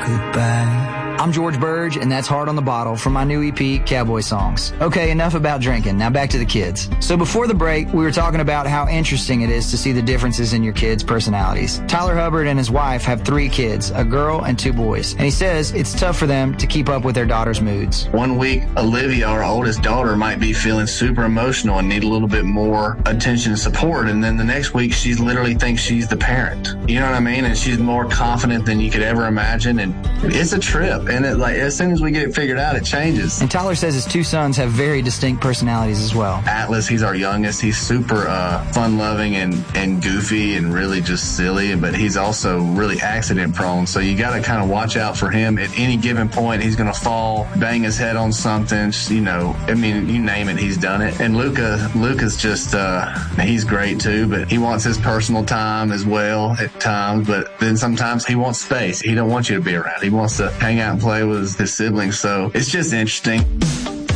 goodbye. I'm George Burge, and that's Hard on the Bottle from my new EP, Cowboy Songs. Okay, enough about drinking. Now back to the kids. So before the break, we were talking about how interesting it is to see the differences in your kids' personalities. Tyler Hubbard and his wife have 3 kids, a girl and 2 boys. And he says it's tough for them to keep up with their daughter's moods. One week, Olivia, our oldest daughter, might be feeling super emotional and need a little bit more attention and support. And then the next week, she literally thinks she's the parent. You know what I mean? And she's more confident than you could ever imagine. And it's a trip. And as soon as we get it figured out, it changes. And Tyler says his 2 sons have very distinct personalities as well. Atlas, he's our youngest. He's super fun-loving and goofy and really just silly, but he's also really accident-prone. So you got to kind of watch out for him. At any given point, he's going to fall, bang his head on something. You know, I mean, you name it, he's done it. And Luca's just, he's great too, but he wants his personal time as well at times. But then sometimes he wants space. He don't want you to be around. He wants to hang out and play with his siblings. So it's just interesting.